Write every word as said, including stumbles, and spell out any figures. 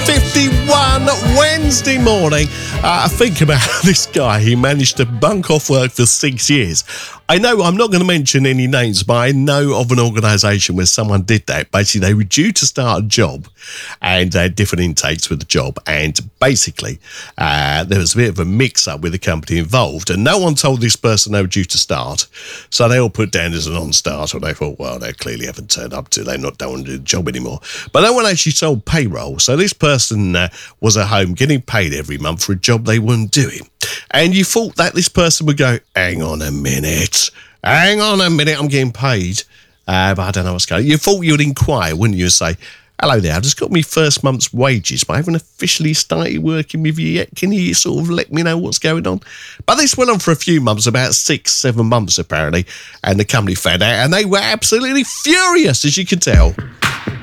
fifty-one Wednesday morning. Uh, think about this guy. He managed to bunk off work for six years. I know I'm not going to mention any names, but I know of an organisation where someone did that. Basically, they were due to start a job and they had different intakes with the job. And basically, uh, there was a bit of a mix-up with the company involved. And no one told this person they were due to start. So they all put down as a non-starter. And they thought, well, they clearly haven't turned up to. They not don't want to do the job anymore. But no one actually told payroll. So this person uh, was at home getting paid every month for a job they weren't doing. And you thought that this person would go, hang on a minute, hang on a minute, I'm getting paid. Uh, but I don't know what's going on. You thought you'd inquire, wouldn't you, and say, hello there, I've just got my first month's wages, but I haven't officially started working with you yet. Can you sort of let me know what's going on? But this went on for a few months, about six, seven months apparently, and the company found out, and they were absolutely furious, as you can tell.